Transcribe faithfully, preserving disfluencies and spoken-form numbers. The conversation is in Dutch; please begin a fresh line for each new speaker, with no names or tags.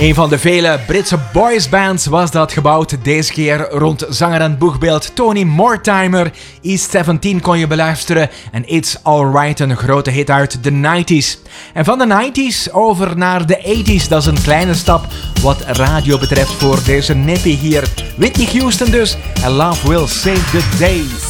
Een van de vele Britse boysbands was dat gebouwd. Deze keer rond zanger en boegbeeld Tony Mortimer. East zeventien kon je beluisteren en It's Alright, een grote hit uit de nineties. En van de nineties over naar de eighties. Dat is een kleine stap wat radio betreft voor deze nippie hier. Whitney Houston dus en Love Will Save the Days.